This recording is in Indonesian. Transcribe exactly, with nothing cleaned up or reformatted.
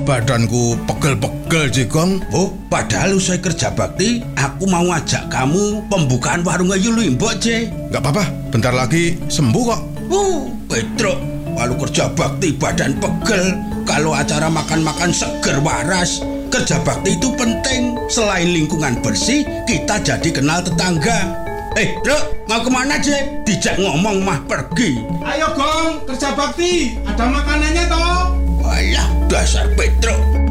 badanku pegel-pegel, Jigong. Oh, padahal usai kerja bakti, aku mau ngajak kamu pembukaan warung ayu Limbo, Ce. Nggak apa-apa, bentar lagi sembuh kok. Uh, Petro, kalau kerja bakti badan pegel, kalau acara makan-makan seger waras. Kerja bakti itu penting. Selain lingkungan bersih, kita jadi kenal tetangga. Eh, Truk, mau kemana, Jep? Dijak ngomong mah pergi. Ayo, Gong, kerja bakti. Ada makanannya, toh. Alah, dasar Petro.